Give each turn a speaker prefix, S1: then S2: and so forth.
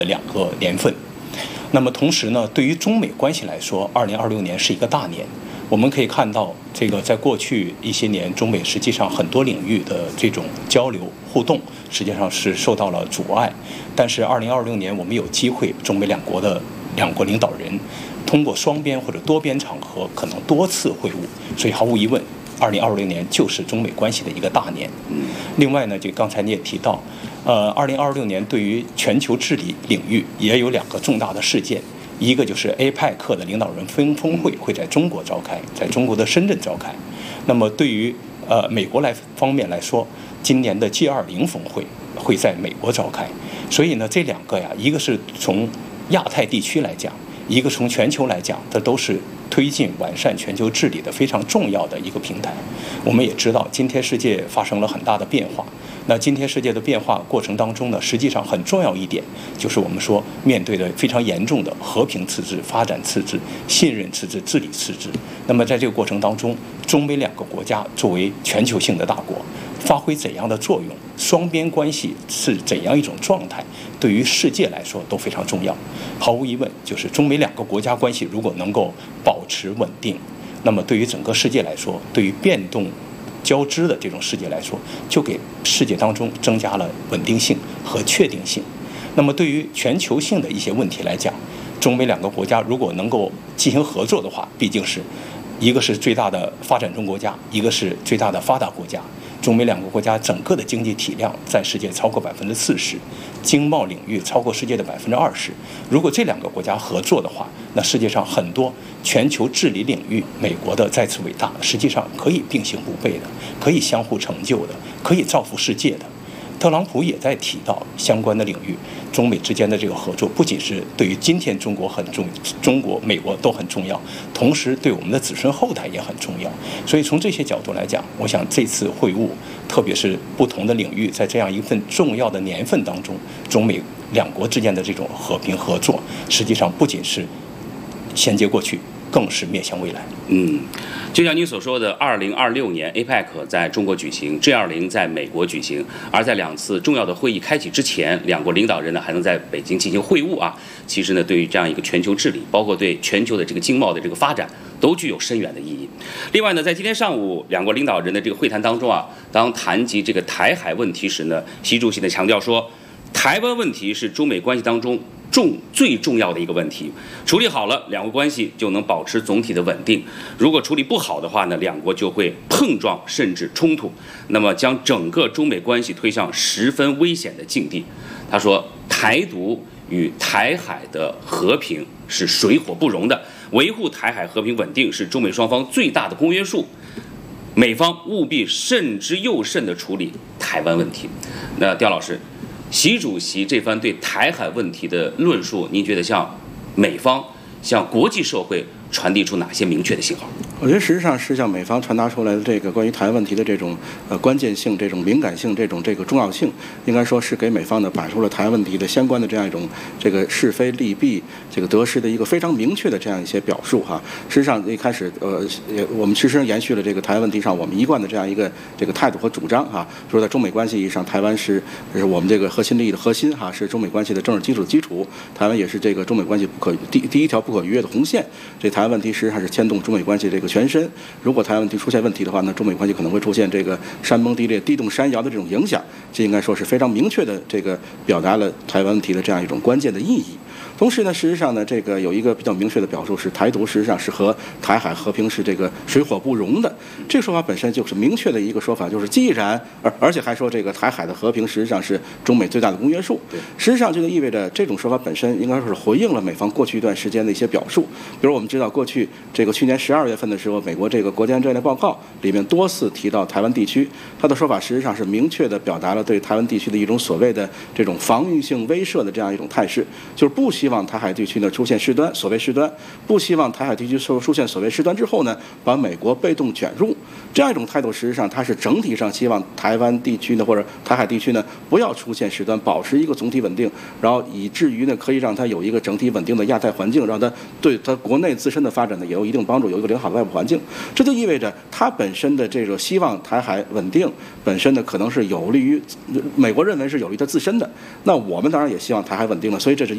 S1: 2个年份。那么同时呢，对于中美关系来说，2026年是一个大年。我们可以看到，这个在过去一些年，中美实际上很多领域的这种交流互动，实际上是受到了阻碍。但是2026年，我们有机会，中美两国领导人通过双边或者多边场合，可能多次会晤。所以毫无疑问，2026年就是中美关系的一个大年。另外呢，就刚才你也提到，2026年对于全球治理领域也有2个重大的事件。一个就是 APEC 的领导人峰会会在中国召开，在中国的深圳召开。那么对于美国方面来说，今年的 G20 峰会会在美国召开。所以呢，这2个呀，一个是从亚太地区来讲，一个从全球来讲，这都是推进完善全球治理的非常重要的一个平台。我们也知道，今天世界发生了很大的变化。那今天世界的变化过程当中呢，实际上很重要一点，就是我们说面对的非常严重的和平赤字、发展赤字、信任赤字、治理赤字。那么在这个过程当中，中美2个国家作为全球性的大国，发挥怎样的作用，双边关系是怎样一种状态，对于世界来说都非常重要。毫无疑问，就是中美2个国家关系如果能够保持稳定，那么对于整个世界来说，对于变动交织的这种世界来说，就给世界当中增加了稳定性和确定性。那么对于全球性的一些问题来讲，中美2个国家如果能够进行合作的话，毕竟是一个是最大的发展中国家，一个是最大的发达国家。中美2个国家整个的经济体量占世界超过40%，经贸领域超过世界的20%。如果这2个国家合作的话，那世界上很多全球治理领域，美国的再次伟大，实际上可以并行不悖的，可以相互成就的，可以造福世界的。特朗普也在提到相关的领域，中美之间的这个合作，不仅是对于今天中国、美国都很重要，同时对我们的子孙后代也很重要。所以从这些角度来讲，我想这次会晤，特别是不同的领域，在这样一份重要的年份当中，中美2国之间的这种和平合作，实际上不仅是衔接过去，更是面向未来。
S2: 就像您所说的，2026年 APEC 在中国举行 ，G20 在美国举行，而在2次重要的会议开启之前，2国领导人呢还能在北京进行会晤啊。其实呢，对于这样一个全球治理，包括对全球的这个经贸的这个发展，都具有深远的意义。另外呢，在今天上午2国领导人的这个会谈当中啊，当谈及这个台海问题时呢，习主席呢强调说，台湾问题是中美关系当中最重要的一个问题，处理好了，2国关系就能保持总体的稳定。如果处理不好的话呢，2国就会碰撞甚至冲突，那么将整个中美关系推向十分危险的境地。他说，台独与台海的和平是水火不容的，维护台海和平稳定是中美双方最大的公约数。美方务必慎之又慎地处理台湾问题。那刁老师，习主席这番对台海问题的论述，您觉得向美方、向国际社会传递出哪些明确的信号？
S3: 我觉得实际上是向美方传达出来的这个关于台湾问题的这种关键性、这种敏感性、这个重要性，应该说是给美方呢摆出了台湾问题的相关的这样一种这个是非利弊、这个得失的一个非常明确的这样一些表述哈。实际上一开始我们其实延续了这个台湾问题上我们一贯的这样一个这个态度和主张哈，说在中美关系意义上，台湾是我们这个核心利益的核心哈，是中美关系的政治基础的基础，台湾也是这个中美关系第一条不可逾越的红线。这台湾问题实际上是牵动中美关系这个全身。如果台湾问题出现问题的话，那中美关系可能会出现这个山崩地裂、地动山摇的这种影响。这应该说是非常明确的这个表达了台湾问题的这样一种关键的意义。同时呢，实际上呢，这个有一个比较明确的表述是台独实际上是和台海和平是这个水火不容的。这个说法本身就是明确的一个说法，就是既然而且还说这个台海的和平实际上是中美最大的公约数。实际上这就意味着这种说法本身应该说是回应了美方过去一段时间的一些表述。比如我们知道过去这个去年12月份的时候，美国这个国家战略报告里面多次提到台湾地区，他的说法实际上是明确的表达了对台湾地区的一种所谓的这种防御性威慑的这样一种态势，就是不希望台海地区呢出现事端，所谓事端，不希望台海地区出现所谓事端之后呢，把美国被动卷入，这样一种态度，实际上它是整体上希望台湾地区呢或者台海地区呢不要出现事端，保持一个总体稳定，然后以至于呢可以让它有一个整体稳定的亚太环境，让它对它国内自身的发展呢也有一定帮助，有一个良好的外部环境。这就意味着它本身的这个希望台海稳定本身呢可能是有利于美国认为是有利它自身的，那我们当然也希望台海稳定了，所以这是